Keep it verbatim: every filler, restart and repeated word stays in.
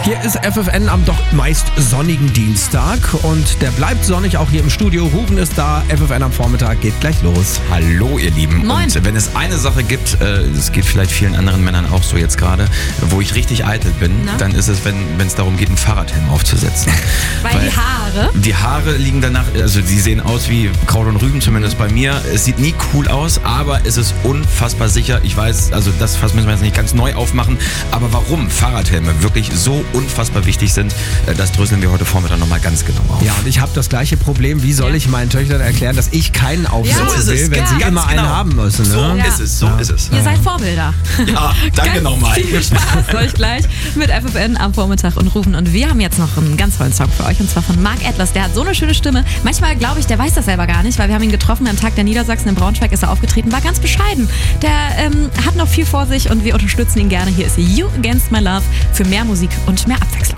Hier ist F F N am doch meist sonnigen Dienstag und der bleibt sonnig auch hier im Studio. Ruben ist da, F F N am Vormittag geht gleich los. Hallo ihr Lieben. Moin. Und wenn es eine Sache gibt, es äh, geht vielleicht vielen anderen Männern auch so jetzt gerade, wo ich richtig eitel bin, Na? dann ist es, wenn es darum geht, einen Fahrradhelm aufzusetzen. Weil, Weil die Haare? Die Haare liegen danach, also die sehen aus wie Kraut und Rüben, zumindest bei mir. Es sieht nie cool aus, aber es ist unfassbar sicher. Ich weiß, also das Fass müssen wir jetzt nicht ganz neu aufmachen, aber warum Fahrradhelme wirklich so unfassbar wichtig sind, das dröseln wir heute Vormittag nochmal ganz genau auf. Ja, und ich habe das gleiche Problem. Wie soll ich meinen Töchtern erklären, dass ich keinen aufsetzen Ja, so will, es. wenn Ja, sie ganz immer genau. einen haben müssen? Ne? So Ja. ist es, so Ja. ist es. Ihr seid Vorbilder. Ja, danke ganz nochmal. Viel Spaß euch gleich mit F F N am Vormittag und Rufen. Und wir haben jetzt noch einen ganz tollen Song für euch, und zwar von Mark Atlas. Der hat so eine schöne Stimme. Manchmal glaube ich, der weiß das selber gar nicht, weil wir haben ihn getroffen am Tag der Niedersachsen in Braunschweig, ist er aufgetreten, war ganz bescheiden. Der ähm, hat noch viel vor sich und wir unterstützen ihn gerne. Hier ist You Against My Love für mehr Musik und mehr Abwechslung.